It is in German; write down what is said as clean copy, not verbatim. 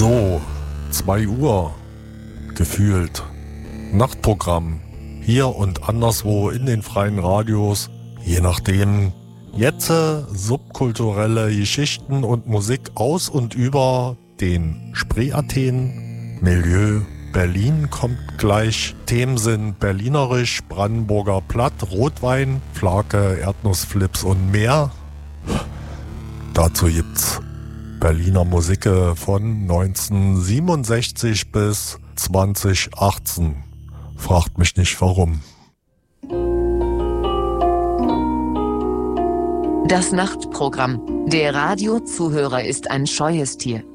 So, 2 Uhr, gefühlt. Nachtprogramm, hier und anderswo in den freien Radios, je nachdem. Jetzt subkulturelle Geschichten und Musik aus und über den Spree-Athen. Milieu Berlin kommt gleich. Themen sind berlinerisch, Brandenburger Platt, Rotwein, Flake, Erdnussflips und mehr. Dazu gibt's Berliner Musik von 1967 bis 2018. Fragt mich nicht warum. Das Nachtprogramm. Der Radiozuhörer ist ein scheues Tier.